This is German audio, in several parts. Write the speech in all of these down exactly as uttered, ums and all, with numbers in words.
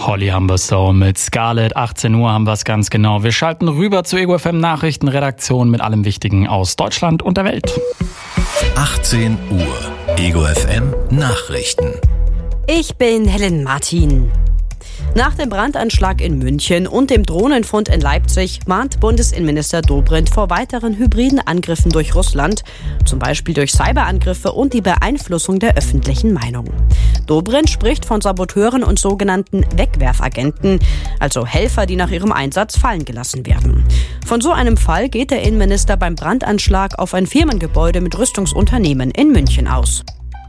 Holly Humberstone mit Scarlett. achtzehn Uhr haben wir es ganz genau. Wir schalten rüber zur Ego F M Nachrichtenredaktion mit allem Wichtigen aus Deutschland und der Welt. achtzehn Uhr, Ego F M Nachrichten. Ich bin Helen Martin. Nach dem Brandanschlag in München und dem Drohnenfund in Leipzig warnt Bundesinnenminister Dobrindt vor weiteren hybriden Angriffen durch Russland, zum Beispiel durch Cyberangriffe und die Beeinflussung der öffentlichen Meinung. Dobrindt spricht von Saboteuren und sogenannten Wegwerfagenten, also Helfer, die nach ihrem Einsatz fallen gelassen werden. Von so einem Fall geht der Innenminister beim Brandanschlag auf ein Firmengebäude mit Rüstungsunternehmen in München aus.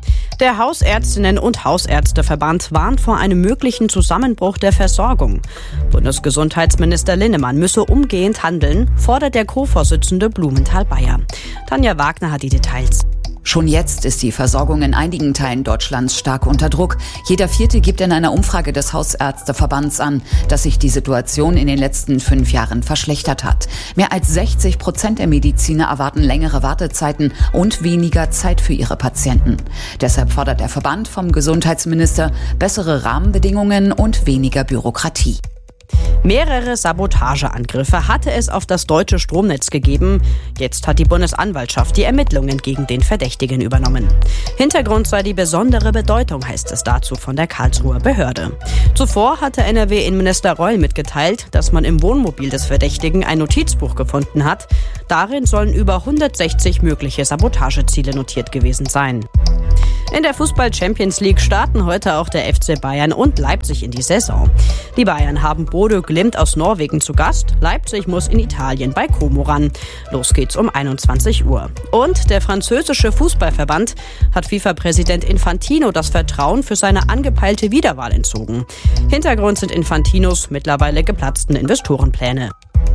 Der Hausärztinnen- und Hausärzteverband warnt vor einem möglichen Zusammenbruch der Versorgung. Bundesgesundheitsminister Linnemann müsse umgehend handeln, fordert der Co-Vorsitzende Blumenthal-Bayer. Tanja Wagner hat die Details. Schon jetzt ist die Versorgung in einigen Teilen Deutschlands stark unter Druck. Jeder Vierte gibt in einer Umfrage des Hausärzteverbands an, dass sich die Situation in den letzten fünf Jahren verschlechtert hat. Mehr als sechzig Prozent der Mediziner erwarten längere Wartezeiten und weniger Zeit für ihre Patienten. Deshalb fordert der Verband vom Gesundheitsminister bessere Rahmenbedingungen und weniger Bürokratie. Mehrere Sabotageangriffe hatte es auf das deutsche Stromnetz gegeben. Jetzt hat die Bundesanwaltschaft die Ermittlungen gegen den Verdächtigen übernommen. Hintergrund sei die besondere Bedeutung, heißt es dazu von der Karlsruher Behörde. Zuvor hatte N R W-Innenminister Reul mitgeteilt, dass man im Wohnmobil des Verdächtigen ein Notizbuch gefunden hat. Darin sollen über hundertsechzig mögliche Sabotageziele notiert gewesen sein. In der Fußball-Champions League starten heute auch der F C Bayern und Leipzig in die Saison. Die Bayern haben Bodø Glimt aus Norwegen zu Gast. Leipzig muss in Italien bei Como ran. Los geht's um einundzwanzig Uhr. Und der französische Fußballverband hat FIFA-Präsident Infantino das Vertrauen für seine angepeilte Wiederwahl entzogen. Hintergrund sind Infantinos mittlerweile geplatzten Investorenpläne.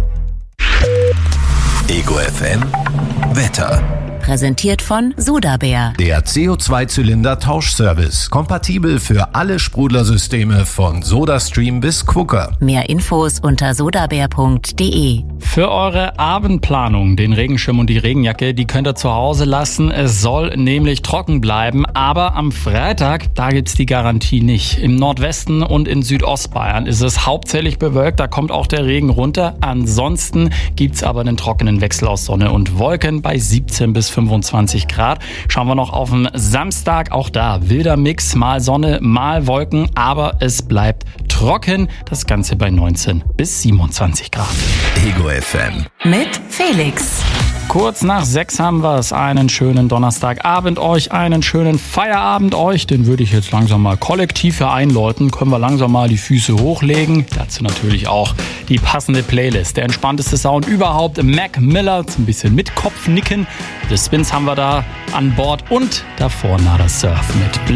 Ego F M Wetter. Präsentiert von Sodabär. Der C O zwei Zylinder Tauschservice. Kompatibel für alle Sprudlersysteme von SodaStream bis Quooker. Mehr Infos unter sodabär punkt de. Für eure Abendplanung, den Regenschirm und die Regenjacke, die könnt ihr zu Hause lassen. Es soll nämlich trocken bleiben. Aber am Freitag, da gibt's die Garantie nicht. Im Nordwesten und in Südostbayern ist es hauptsächlich bewölkt. Da kommt auch der Regen runter. Ansonsten gibt's aber einen trockenen Wechsel aus Sonne und Wolken bei siebzehn bis fünfundzwanzig Grad. Schauen wir noch auf den Samstag. Auch da wilder Mix, mal Sonne, mal Wolken, aber es bleibt trocken. Das Ganze bei neunzehn bis siebenundzwanzig Grad. Ego F M Mit Felix. Kurz nach sechs haben wir es. Einen schönen Donnerstagabend euch, einen schönen Feierabend euch. Den würde ich jetzt langsam mal kollektiv hier einläuten. Können wir langsam mal die Füße hochlegen. Dazu natürlich auch die passende Playlist. Der entspannteste Sound überhaupt. Mac Miller, ein bisschen mit Kopfnicken. The Spins haben wir da an Bord und davor Nada Surf mit